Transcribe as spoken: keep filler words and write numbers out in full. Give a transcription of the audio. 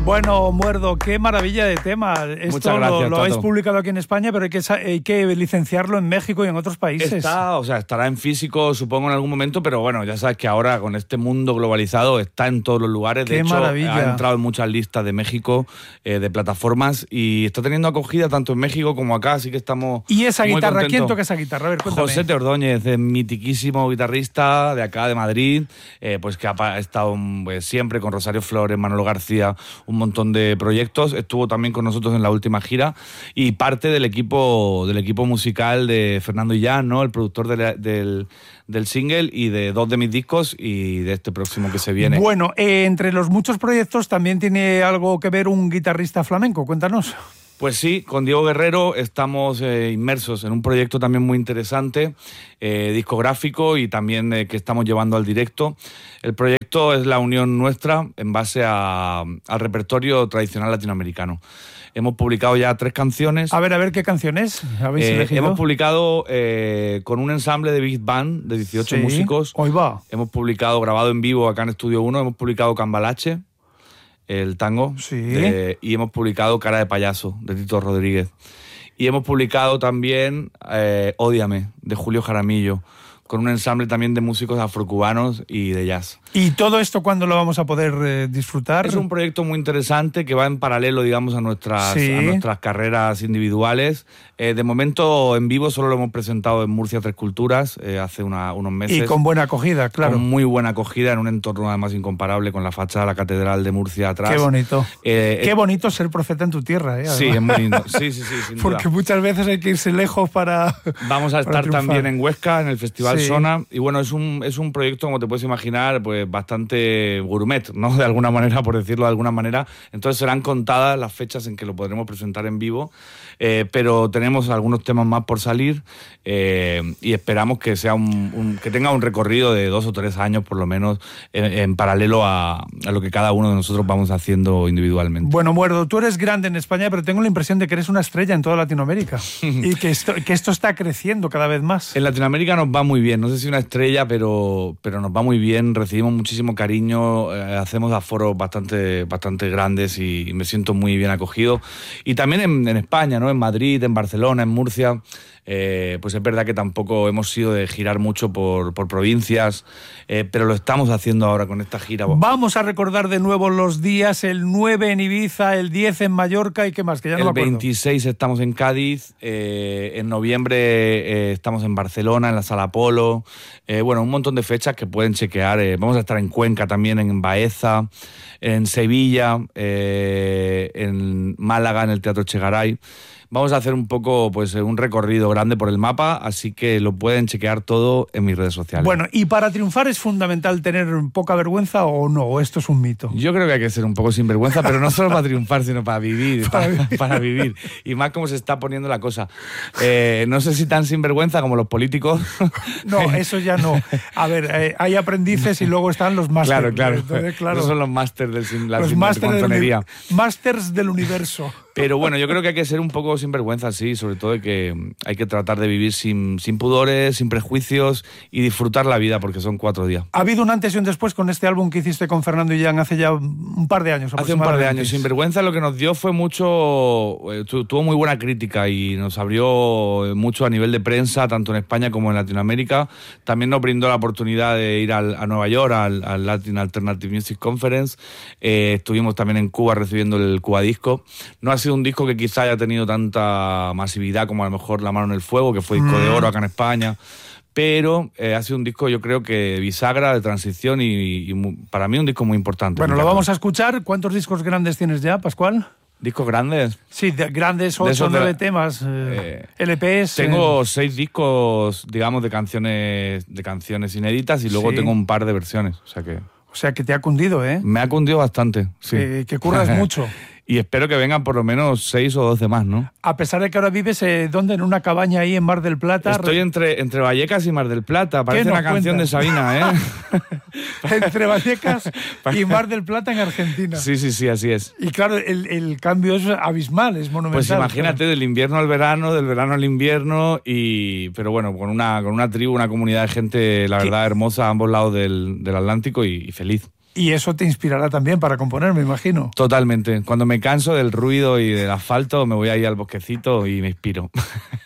Bueno, Muerdo, qué maravilla de tema. Esto Muchas gracias, lo, lo Tato. habéis publicado aquí en España, pero hay que, hay que licenciarlo en México y en otros países. Está, o sea, estará en físico, supongo, en algún momento, pero bueno, ya sabes que ahora con este mundo globalizado está en todos los lugares. De Qué hecho, maravilla. ha entrado en muchas listas de México, eh, de plataformas, y está teniendo acogida tanto en México como acá, así que estamos ¿Y esa muy guitarra? contentos. ¿Quién toca esa guitarra? A ver, cuéntame. José T. Ordóñez, eh, mitiquísimo guitarrista de acá, de Madrid, eh, pues que ha, ha estado pues, siempre con Rosario Flores, Manolo García, un montón de proyectos. Estuvo también con nosotros en la última gira y parte del equipo del equipo musical de Fernando Illán, ¿no? El productor de la, del, del single y de dos de mis discos y de este próximo que se viene. Bueno, eh, entre los muchos proyectos también tiene algo que ver un guitarrista flamenco. Cuéntanos. Pues sí, con Diego Guerrero estamos eh, inmersos en un proyecto también muy interesante, eh, discográfico y también eh, que estamos llevando al directo. El proyecto es la unión nuestra en base a, al repertorio tradicional latinoamericano. Hemos publicado ya tres canciones. A ver, a ver, ¿qué canciones habéis Eh, elegido? hemos publicado eh, con un ensamble de Big Band de dieciocho Sí. músicos. Hoy va. Hemos publicado, grabado en vivo acá en Estudio uno, hemos publicado Cambalache, el tango, Sí. de- y hemos publicado Cara de Payaso, de Tito Rodríguez. Y hemos publicado también eh, Ódiame, de Julio Jaramillo, con un ensamble también de músicos afrocubanos y de jazz. ¿Y todo esto cuándo lo vamos a poder eh, disfrutar? Es un proyecto muy interesante que va en paralelo, digamos, a nuestras, Sí. a nuestras carreras individuales. Eh, de momento, en vivo, solo lo hemos presentado en Murcia Tres Culturas eh, hace una- unos meses. Y con buena acogida, claro. Con muy buena acogida en un entorno además incomparable, con la fachada de la Catedral de Murcia atrás. Qué bonito. Eh, Qué eh, bonito ser profeta en tu tierra, ¿eh? Sí, Además. es muy lindo. Sí, sí, sí, sin duda. Porque muchas veces hay que irse lejos para. Vamos a para estar triunfar. también en Huesca, en el Festival Sí. Sona. Y bueno, es un, es un proyecto, como te puedes imaginar, pues bastante gourmet, ¿no? De alguna manera, por decirlo de alguna manera. Entonces serán contadas las fechas en que lo podremos presentar en vivo. Eh, pero tenemos algunos temas más por salir eh, y esperamos que sea un, un- que tenga un recorrido de dos o tres años, por lo menos, en, en paralelo a, a lo que cada uno de nosotros vamos haciendo individualmente. Bueno, Muerdo, tú eres grande en España, pero tengo la impresión de que eres una estrella en toda Latinoamérica. Y que esto, que esto está creciendo cada vez más. En Latinoamérica nos va muy bien, no sé si una estrella, pero, pero nos va muy bien, recibimos muchísimo cariño, eh, hacemos aforos bastante, bastante grandes y, y me siento muy bien acogido. Y también en, en España, ¿no? En Madrid, en Barcelona, en Murcia, eh, pues es verdad que tampoco hemos sido de girar mucho por, por provincias, eh, pero lo estamos haciendo ahora con esta gira. Vamos a recordar de nuevo los días, el nueve en Ibiza, el diez en Mallorca y qué más, que ya no me El acuerdo. veintiséis estamos en Cádiz, eh, en noviembre eh, estamos en Barcelona, en la Sala Polo, eh, bueno, un montón de fechas que pueden chequear. Eh, vamos a estar en Cuenca también, en Baeza, en Sevilla, eh, en Málaga, en el Teatro Chegaray. Vamos a hacer un poco, pues, un recorrido grande por el mapa, así que lo pueden chequear todo en mis redes sociales. Bueno, ¿y para triunfar es fundamental tener poca vergüenza o no? ¿O esto es un mito? Yo creo que hay que ser un poco sinvergüenza, pero no solo para triunfar, sino para vivir, para, para vivir. Y más como se está poniendo la cosa. Eh, no sé si tan sinvergüenza como los políticos. No, eso ya no. A ver, eh, hay aprendices y luego están los másters. Claro, claro. Entonces, claro, Esos son los másters del sin- la los sin- másters del, montonería. uni- másters del universo. Pero bueno, yo creo que hay que ser un poco sinvergüenza, sí, sobre todo de que hay que tratar de vivir sin, sin pudores, sin prejuicios y disfrutar la vida porque son cuatro días. Ha habido un antes y un después con este álbum que hiciste con Fernando Illán hace ya un par de años. Hace un par de aproximadamente. años. Sinvergüenza lo que nos dio fue mucho, eh, tu- tuvo muy buena crítica y nos abrió mucho a nivel de prensa, tanto en España como en Latinoamérica. También nos brindó la oportunidad de ir al- a Nueva York, al, al Latin Alternative Music Conference. Eh, estuvimos también en Cuba recibiendo el Cuba Disco. No ha sido un disco que quizá haya tenido tanta masividad como a lo mejor La Mano en el Fuego, que fue disco de oro acá en España. Pero eh, ha sido un disco, yo creo que bisagra, de transición y, y mu- para mí un disco muy importante. Bueno, lo vamos a escuchar. ¿Cuántos discos grandes tienes ya, Pascual? ¿Discos grandes? Sí, de grandes, De ocho, esos de nueve la- temas, eh, eh, L Ps. Tengo eh, seis discos, digamos, de canciones de canciones inéditas y luego Sí. tengo un par de versiones. O sea que o sea, que te ha cundido, ¿eh? me ha cundido bastante. Sí. Que, que curras mucho. Y espero que vengan por lo menos seis o doce más, ¿no? A pesar de que ahora vives, eh, ¿dónde? En una cabaña ahí en Mar del Plata. Estoy entre, entre Vallecas y Mar del Plata. Parece nos una canción cuentas? de Sabina, ¿eh? Entre Vallecas y Mar del Plata en Argentina. Sí, sí, sí, así es. Y claro, el, el cambio es abismal, es monumental. Pues imagínate, del invierno al verano, del verano al invierno, y pero bueno, con una, con una tribu, una comunidad de gente, la verdad, hermosa a ambos lados del, del Atlántico y, y feliz. Y eso te inspirará también para componer, me imagino. Totalmente. Cuando me canso del ruido y del asfalto, me voy ahí al bosquecito y me inspiro.